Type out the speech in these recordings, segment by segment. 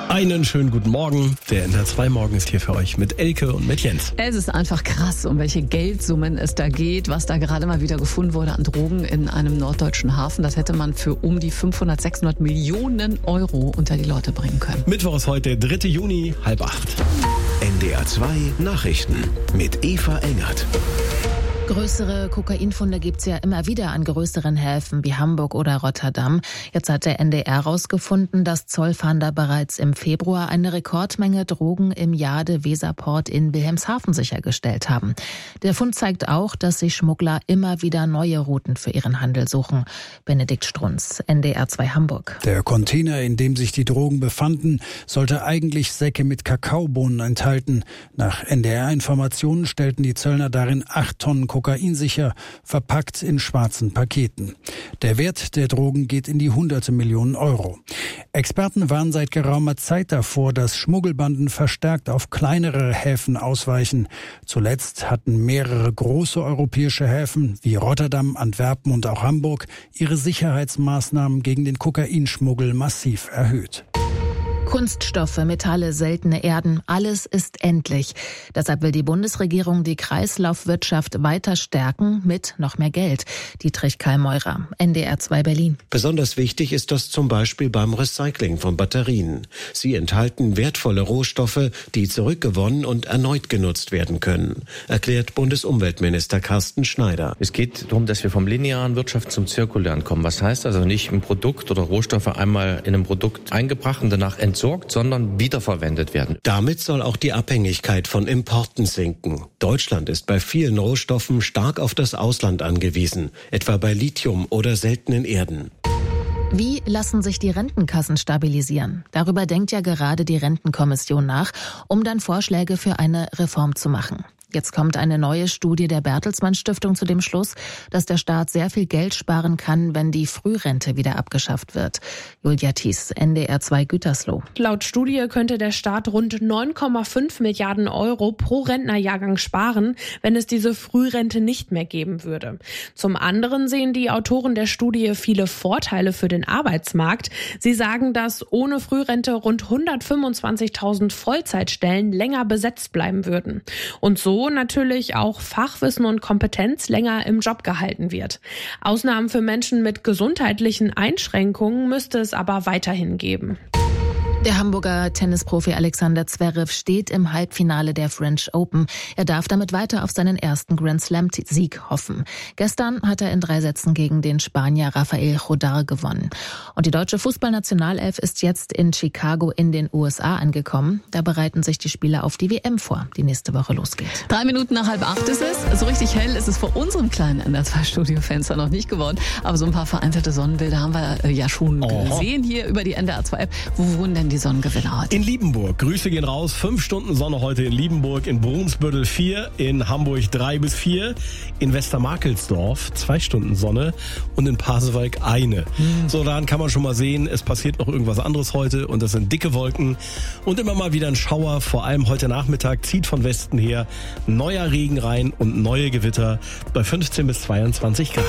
Einen schönen guten Morgen. Der NDR 2 Morgen ist hier für euch mit Elke und mit Jens. Es ist einfach krass, um welche Geldsummen es da geht, was da gerade mal wieder gefunden wurde an Drogen in einem norddeutschen Hafen. Das hätte man für um die 500, 600 Millionen Euro unter die Leute bringen können. Mittwoch ist heute der 3. Juni, 7:30. NDR 2 Nachrichten mit Eva Engert. Größere Kokainfunde gibt's ja immer wieder an größeren Häfen wie Hamburg oder Rotterdam. Jetzt hat der NDR herausgefunden, dass Zollfahnder bereits im Februar eine Rekordmenge Drogen im Jade-Weserport in Wilhelmshaven sichergestellt haben. Der Fund zeigt auch, dass sich Schmuggler immer wieder neue Routen für ihren Handel suchen. Benedikt Strunz, NDR 2 Hamburg. Der Container, in dem sich die Drogen befanden, sollte eigentlich Säcke mit Kakaobohnen enthalten. Nach NDR-Informationen stellten die Zöllner darin 8 Tonnen Kokain sicher, verpackt in schwarzen Paketen. Der Wert der Drogen geht in die hunderte Millionen Euro. Experten warnen seit geraumer Zeit davor, dass Schmuggelbanden verstärkt auf kleinere Häfen ausweichen. Zuletzt hatten mehrere große europäische Häfen wie Rotterdam, Antwerpen und auch Hamburg ihre Sicherheitsmaßnahmen gegen den Kokainschmuggel massiv erhöht. Kunststoffe, Metalle, seltene Erden, alles ist endlich. Deshalb will die Bundesregierung die Kreislaufwirtschaft weiter stärken mit noch mehr Geld. Dietrich Kallmeurer, NDR 2 Berlin. Besonders wichtig ist das zum Beispiel beim Recycling von Batterien. Sie enthalten wertvolle Rohstoffe, die zurückgewonnen und erneut genutzt werden können, erklärt Bundesumweltminister Carsten Schneider. Es geht darum, dass wir vom linearen Wirtschaft zum zirkulären kommen. Was heißt also nicht ein Produkt oder Rohstoffe einmal in einem Produkt eingebracht und danach entsorgt, sondern wiederverwendet werden. Damit soll auch die Abhängigkeit von Importen sinken. Deutschland ist bei vielen Rohstoffen stark auf das Ausland angewiesen, etwa bei Lithium oder seltenen Erden. Wie lassen sich die Rentenkassen stabilisieren? Darüber denkt ja gerade die Rentenkommission nach, um dann Vorschläge für eine Reform zu machen. Jetzt kommt eine neue Studie der Bertelsmann Stiftung zu dem Schluss, dass der Staat sehr viel Geld sparen kann, wenn die Frührente wieder abgeschafft wird. Julia Thies, NDR 2 Gütersloh. Laut Studie könnte der Staat rund 9,5 Milliarden Euro pro Rentnerjahrgang sparen, wenn es diese Frührente nicht mehr geben würde. Zum anderen sehen die Autoren der Studie viele Vorteile für den Arbeitsmarkt. Sie sagen, dass ohne Frührente rund 125.000 Vollzeitstellen länger besetzt bleiben würden. Und so natürlich auch Fachwissen und Kompetenz länger im Job gehalten wird. Ausnahmen für Menschen mit gesundheitlichen Einschränkungen müsste es aber weiterhin geben. Der Hamburger Tennisprofi Alexander Zverev steht im Halbfinale der French Open. Er darf damit weiter auf seinen ersten Grand-Slam-Sieg hoffen. Gestern hat er in 3 Sätzen gegen den Spanier Rafael Chodar gewonnen. Und die deutsche Fußballnationalelf ist jetzt in Chicago in den USA angekommen. Da bereiten sich die Spieler auf die WM vor, die nächste Woche losgeht. 3 Minuten nach 7:30 ist es. So richtig hell ist es vor unserem kleinen NDR 2 Studiofenster noch nicht geworden. Aber so ein paar vereinzelte Sonnenbilder haben wir ja schon gesehen hier über die NDR 2 App. Wo wohnen denn die Sonnengewinner heute? In Liebenburg. Grüße gehen raus. 5 Stunden Sonne heute in Liebenburg, in Brunsbüttel 4, in Hamburg 3 bis 4, in Westermarkelsdorf 2 Stunden Sonne und in Pasewalk 1. So, daran kann man schon mal sehen, es passiert noch irgendwas anderes heute und das sind dicke Wolken und immer mal wieder ein Schauer. Vor allem heute Nachmittag zieht von Westen her neuer Regen rein und neue Gewitter bei 15 bis 22 Grad.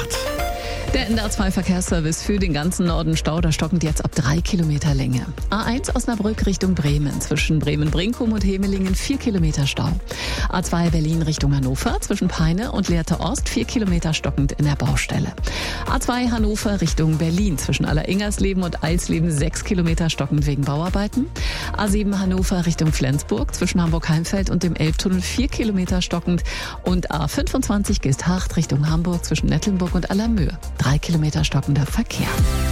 Der NDR 2 Verkehrsservice für den ganzen Norden Stau, stockend jetzt ab 3 Kilometer Länge. A1 Osnabrück Richtung Bremen, zwischen Bremen-Brinkum und Hemelingen 4 Kilometer Stau. A2 Berlin Richtung Hannover, zwischen Peine und Lehrte Ost 4 Kilometer stockend in der Baustelle. A2 Hannover Richtung Berlin, zwischen Alleringersleben und Eisleben 6 Kilometer stockend wegen Bauarbeiten. A7 Hannover Richtung Flensburg, zwischen Hamburg-Heimfeld und dem Elbtunnel 4 Kilometer stockend. Und A25 Geesthacht Richtung Hamburg, zwischen Nettelnburg und Allermöhe 3 Kilometer stockender Verkehr.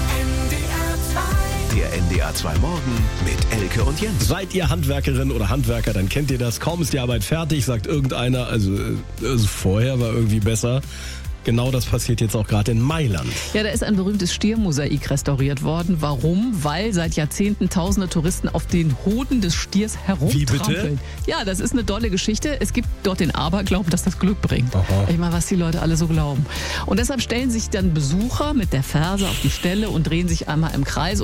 Der NDR 2 Morgen mit Elke und Jens. Seid ihr Handwerkerin oder Handwerker, dann kennt ihr das. Kaum ist die Arbeit fertig, sagt irgendeiner, also vorher war irgendwie besser. Genau das passiert jetzt auch gerade in Mailand. Ja, da ist ein berühmtes Stiermosaik restauriert worden. Warum? Weil seit Jahrzehnten tausende Touristen auf den Hoden des Stiers herumtrampeln. Wie bitte? Ja, das ist eine tolle Geschichte. Es gibt dort den Aberglauben, dass das Glück bringt. Aha. Ich meine, was die Leute alle so glauben. Und deshalb stellen sich dann Besucher mit der Ferse auf die Stelle und drehen sich einmal im Kreis.